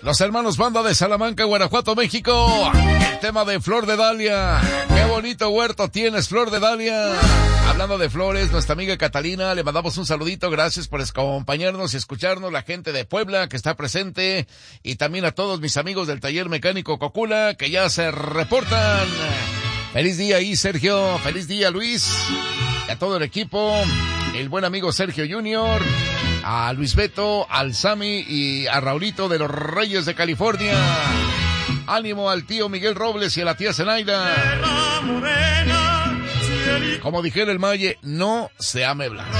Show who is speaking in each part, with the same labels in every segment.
Speaker 1: Los hermanos Banda de Salamanca, Guanajuato, México. El tema de Flor de Dalia. Qué bonito huerto tienes, Flor de Dalia. Hablando de flores, nuestra amiga Catalina, le mandamos un saludito. Gracias por acompañarnos y escucharnos. La gente de Puebla que está presente. Y también a todos mis amigos del taller mecánico Cocula que ya se reportan. Feliz día ahí, Sergio. Feliz día, Luis. Y a todo el equipo. El buen amigo Sergio Junior. A Luis Beto, al Sammy y a Raulito de los Reyes de California. Ánimo al tío Miguel Robles y a la tía Zenaida. Como dijera el Maye, no se ame blanco.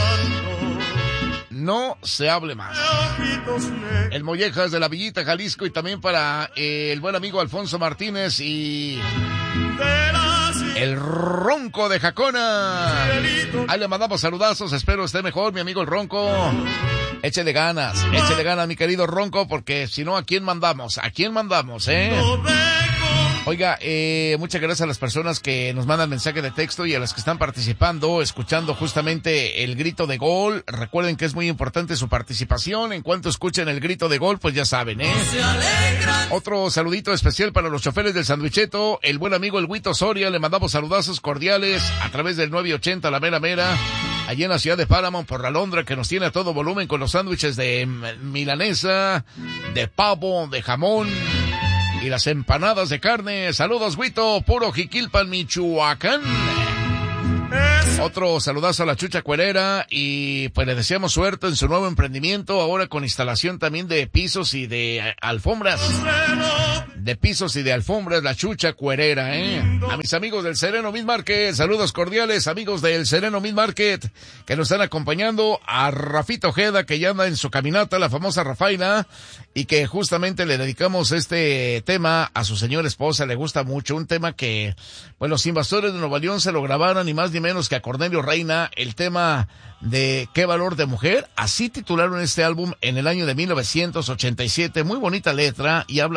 Speaker 1: No se hable más. El Mollejas de la Villita, Jalisco, y también para el buen amigo Alfonso Martínez y el Ronco de Jacona. Ahí le mandamos saludazos, espero esté mejor, mi amigo el Ronco. Échele ganas, mi querido Ronco, porque si no, ¿a quién mandamos? ¿A quién mandamos, Oiga, muchas gracias a las personas que nos mandan mensaje de texto y a las que están participando, escuchando justamente el grito de gol. Recuerden que es muy importante su participación. En cuanto escuchen el grito de gol, pues ya saben, Otro saludito especial para los choferes del Sandwicheto, el buen amigo el Huito Soria, le mandamos saludazos cordiales a través del 980 La Mera Mera, allí en la ciudad de Paramount por la Londra, que nos tiene a todo volumen con los sándwiches de milanesa, de pavo, de jamón y las empanadas de carne. Saludos, Huito, puro Jiquilpan, Michoacán. Otro saludazo a la Chucha Cuerera y pues le deseamos suerte en su nuevo emprendimiento, ahora con instalación también de pisos y de alfombras. De pisos y de alfombras, la Chucha Cuerera, A mis amigos del Sereno Meat Market, saludos cordiales, amigos del Sereno Meat Market, que nos están acompañando, a Rafito Ojeda, que ya anda en su caminata, la famosa Rafaina, y que justamente le dedicamos este tema a su señora esposa, le gusta mucho, un tema que, pues los Invasores de Nueva León se lo grabaron, ni más ni menos que a Cornelio Reina, el tema de Qué Valor de Mujer, así titularon este álbum en el año de 1987, muy bonita letra, y habla